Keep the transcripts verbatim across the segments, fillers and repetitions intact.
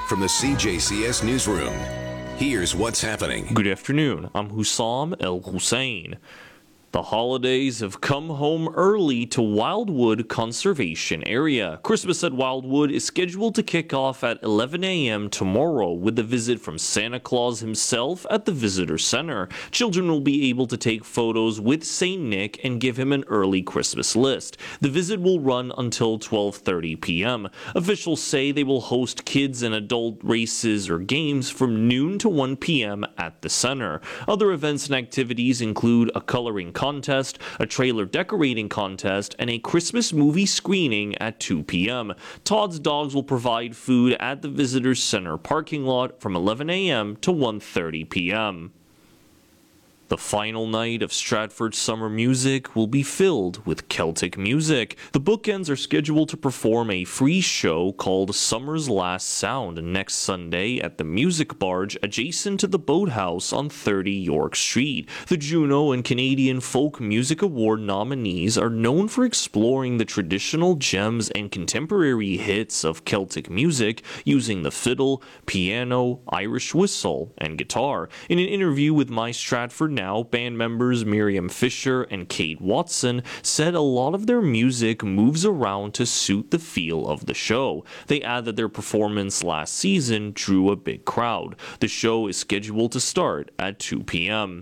From the C J C S Newsroom, here's what's happening. Good afternoon. I'm Hussam El Hussein. The holidays have come home early to Wildwood Conservation Area. Christmas at Wildwood is scheduled to kick off at eleven a m tomorrow with a visit from Santa Claus himself at the Visitor Center. Children will be able to take photos with Saint Nick and give him an early Christmas list. The visit will run until twelve thirty p m Officials say they will host kids and adult races or games from noon to one p m at the center. Other events and activities include a coloring contest, a trailer decorating contest, and a Christmas movie screening at two p m Todd's Dogs will provide food at the Visitors Center parking lot from eleven a m to one thirty p m The final night of Stratford Summer Music will be filled with Celtic music. The Bookends are scheduled to perform a free show called Summer's Last Sound next Sunday at the Music Barge adjacent to the Boathouse on thirty York Street. The Juno and Canadian Folk Music Award nominees are known for exploring the traditional gems and contemporary hits of Celtic music using the fiddle, piano, Irish whistle, and guitar. In an interview with My Stratford Now, band members Miriam Fisher and Kate Watson said a lot of their music moves around to suit the feel of the show. They add that their performance last season drew a big crowd. The show is scheduled to start at two p m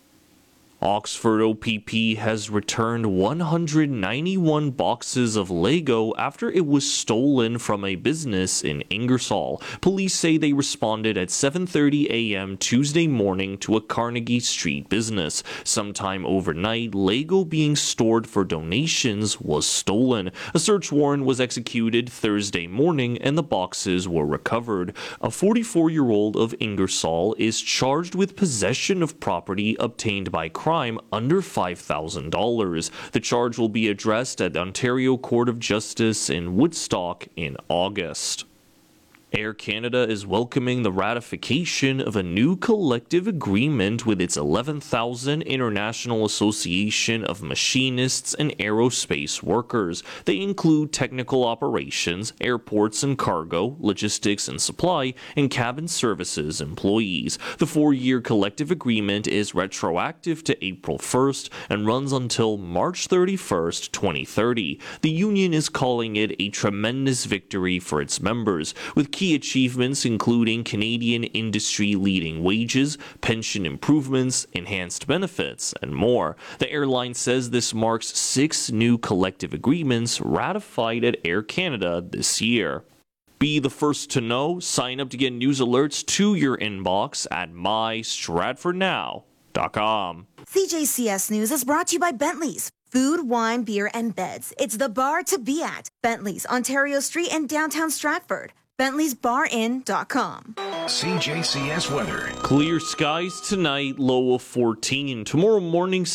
Oxford O P P has returned one hundred ninety-one boxes of Lego after it was stolen from a business in Ingersoll. Police say they responded at seven thirty a m Tuesday morning to a Carnegie Street business. Sometime overnight, Lego being stored for donations was stolen. A search warrant was executed Thursday morning and the boxes were recovered. A forty-four-year-old of Ingersoll is charged with possession of property obtained by crime under five thousand dollars. The charge will be addressed at the Ontario Court of Justice in Woodstock in August. Air Canada is welcoming the ratification of a new collective agreement with its eleven thousand International Association of Machinists and Aerospace Workers. They include technical operations, airports and cargo, logistics and supply, and cabin services employees. The four-year collective agreement is retroactive to April first and runs until March thirty-first, twenty thirty. The union is calling it a tremendous victory for its members, with key Key achievements including Canadian industry-leading wages, pension improvements, enhanced benefits, and more. The airline says this marks six new collective agreements ratified at Air Canada this year. Be the first to know. Sign up to get news alerts to your inbox at my stratford now dot com. C J C S News is brought to you by Bentley's. Food, wine, beer, and beds. It's the bar to be at. Bentley's, Ontario Street in downtown Stratford. Bentley's Bar Inn dot com. C J C S weather. Clear skies tonight, low of fourteen. Tomorrow morning,